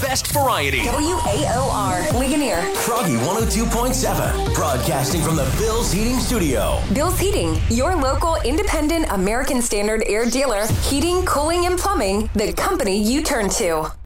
best variety. WAOR, Ligonier. Froggy 102.7, broadcasting from the Bill's Heating Studio. Bill's Heating, your local independent American Standard air dealer. Heating, cooling, and plumbing, the company you turn to.